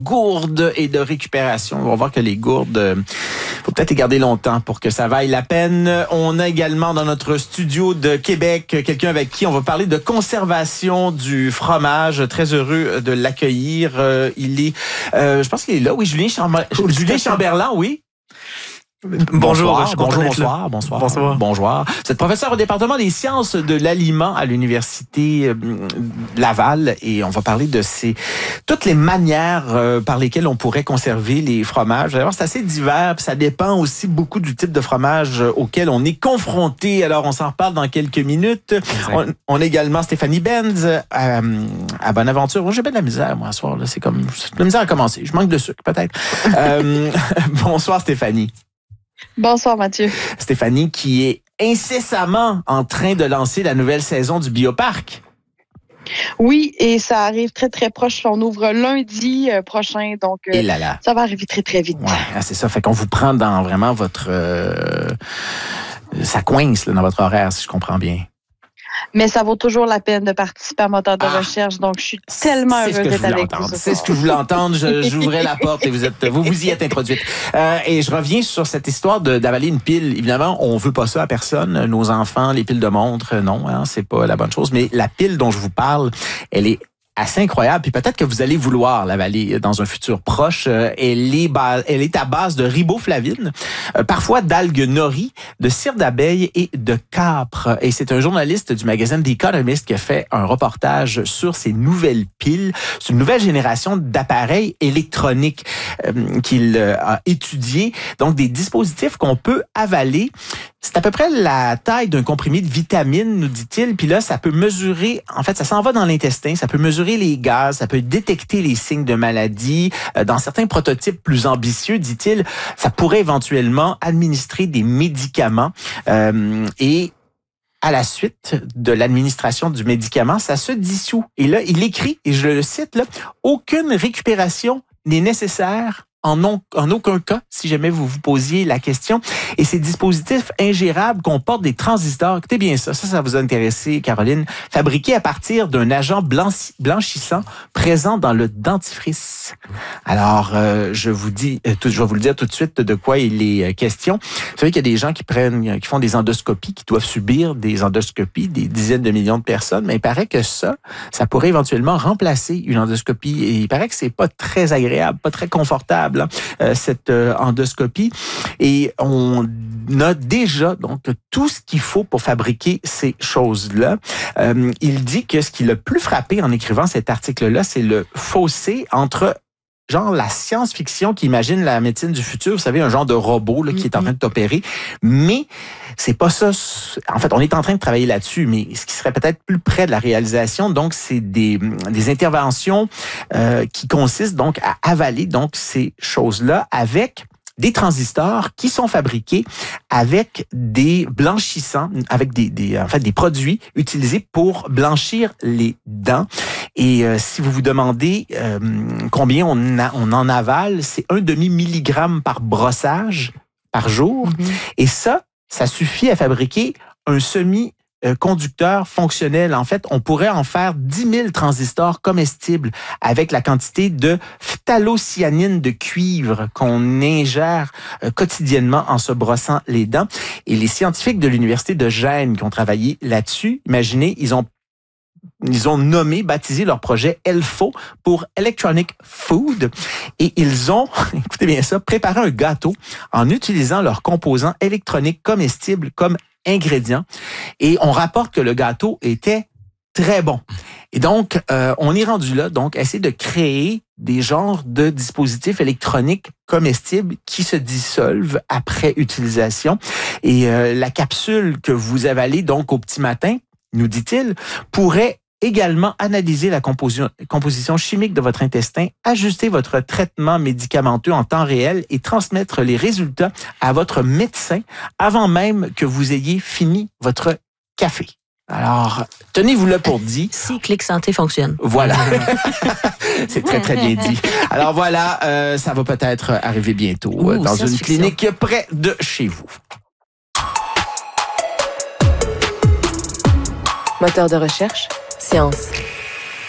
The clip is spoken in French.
gourdes et de récupération. On va voir que les gourdes, faut peut-être les garder longtemps pour que ça vaille la peine. On a également dans notre studio de Québec quelqu'un avec qui on va parler de conservation du fromage. Très heureux de l'accueillir. Il est, je pense qu'il est là. Oui, Julien Chamberlain, oui. Bonjour. Vous êtes professeur au département des sciences de l'aliment à l'université Laval et on va parler de toutes les manières par lesquelles on pourrait conserver les fromages. D'ailleurs, c'est assez divers, puis ça dépend aussi beaucoup du type de fromage auquel on est confronté. Alors, on s'en reparle dans quelques minutes. On a également Stéphanie Benz à Bonaventure. Moi, j'ai bien de la misère, moi, ce soir. Là. C'est de la misère à commencer. Je manque de sucre, peut-être. Bonsoir, Stéphanie. Bonsoir Mathieu. Stéphanie qui est incessamment en train de lancer la nouvelle saison du Bioparc. Oui, et ça arrive très, très proche. On ouvre lundi prochain, donc ça va arriver très, très vite. Ouais, c'est ça. Fait qu'on vous prend dans vraiment votre... ça coince là, dans votre horaire, si je comprends bien. Mais ça vaut toujours la peine de participer à Moteur de recherche, donc je suis tellement heureuse d'être avec vous. C'est ce que je voulais entendre. J'ouvrais la porte et vous y êtes introduite. Et je reviens sur cette histoire d'avaler une pile. Évidemment, on veut pas ça à personne. Nos enfants, les piles de montre, non, hein, c'est pas la bonne chose. Mais la pile dont je vous parle, elle est assez incroyable. Puis peut-être que vous allez vouloir l'avaler dans un futur proche. Elle est à base de riboflavine, parfois d'algues nori, de cire d'abeille et de capre. Et c'est un journaliste du magazine The Economist qui a fait un reportage sur ces nouvelles piles. C'est une nouvelle génération d'appareils électroniques qu'il a étudié. Donc, des dispositifs qu'on peut avaler. C'est à peu près la taille d'un comprimé de vitamine, nous dit-il. Puis là, ça peut mesurer, en fait, ça s'en va dans l'intestin, ça peut mesurer les gaz, ça peut détecter les signes de maladie. Dans certains prototypes plus ambitieux, dit-il, ça pourrait éventuellement administrer des médicaments. Et à la suite de l'administration du médicament, ça se dissout. Et là, il écrit, et je le cite, là, « Aucune récupération n'est nécessaire en aucun cas, si jamais vous vous posiez la question. » Et ces dispositifs ingérables comportent des transistors. Écoutez bien ça vous a intéressé, Caroline, fabriqués à partir d'un agent blanchissant présent dans le dentifrice. Alors, je vais vous le dire tout de suite de quoi il est question. Vous savez qu'il y a des gens qui font des endoscopies, qui doivent subir des endoscopies, des dizaines de millions de personnes, mais il paraît que ça pourrait éventuellement remplacer une endoscopie. Et il paraît que c'est pas très agréable, pas très confortable, cette endoscopie. Et on a déjà donc tout ce qu'il faut pour fabriquer ces choses-là. Il dit que ce qui l'a plus frappé en écrivant cet article-là, c'est le fossé entre la science-fiction qui imagine la médecine du futur, vous savez, un genre de robot là, qui est en train de t'opérer. Mais c'est pas ça. En fait, on est en train de travailler là-dessus, mais ce qui serait peut-être plus près de la réalisation, donc, c'est des interventions qui consistent donc à avaler donc ces choses-là avec des transistors qui sont fabriqués avec des blanchissants, avec des produits utilisés pour blanchir les dents. Et si vous vous demandez combien on en avale, c'est 1/2 milligramme par brossage par jour. Et ça suffit à fabriquer un semi-conducteur fonctionnel. En fait, on pourrait en faire 10 000 transistors comestibles avec la quantité de phthalocyanine de cuivre qu'on ingère quotidiennement en se brossant les dents. Et les scientifiques de l'Université de Gênes qui ont travaillé là-dessus, imaginez, ils ont baptisé leur projet ELFO pour Electronic Food. Et ils ont, écoutez bien ça, préparé un gâteau en utilisant leurs composants électroniques comestibles comme ingrédients. Et on rapporte que le gâteau était très bon. Et donc, on est rendu là, donc, essayer de créer des genres de dispositifs électroniques comestibles qui se dissolvent après utilisation. Et la capsule que vous avalez donc au petit matin, nous dit-il, pourrait également analyser la composition chimique de votre intestin, ajuster votre traitement médicamenteux en temps réel et transmettre les résultats à votre médecin avant même que vous ayez fini votre café. Alors, tenez-vous là pour dit. Si Clic Santé fonctionne. Voilà. C'est très, très bien dit. Alors voilà, ça va peut-être arriver bientôt dans une clinique près de chez vous. Moteur de recherche, science.